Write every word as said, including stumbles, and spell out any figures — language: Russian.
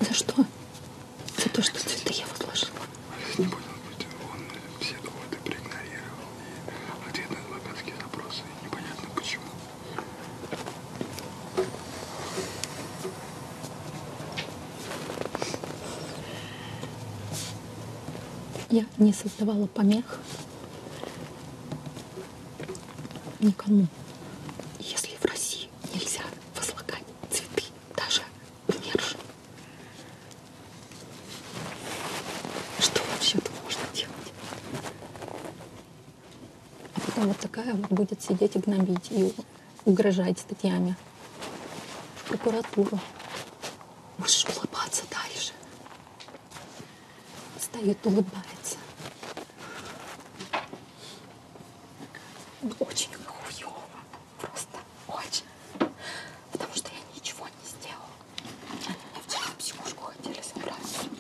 За что? За то, что цветы я возложила. Не понял, он все доводы проигнорировал и ответ на адвокатские запросы. Непонятно почему. Я не создавала помех никому. Если в России нельзя возлагать цветы, даже умершим, что вообще-то можно делать? А потом вот такая вот будет сидеть и гнобить, и угрожать статьями в прокуратуру. Можешь улыбаться дальше. Стоит, улыбается. Очень